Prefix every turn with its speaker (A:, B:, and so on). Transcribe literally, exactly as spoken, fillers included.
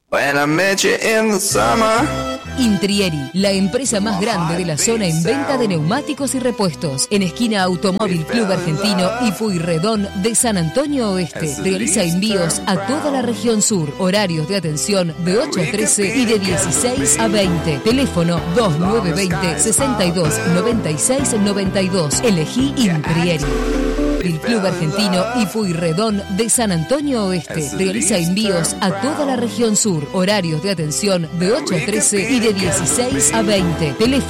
A: When I met you in the summer.
B: Intrieri, la empresa más grande de la zona en venta de neumáticos y repuestos. En esquina Automóvil Club Argentino y Pueyrredón de San Antonio Oeste. Realiza envíos a toda la región sur. Horarios de atención de ocho a trece y de dieciséis a veinte. Teléfono dos nueve dos cero, sesenta y dos, noventa y seis, noventa y dos. Elegí Intrieri. El Club Argentino y Pueyrredón de San Antonio Oeste. Realiza envíos a toda la región sur. Horarios de atención de ocho a trece y de dieciséis a veinte. Teléfono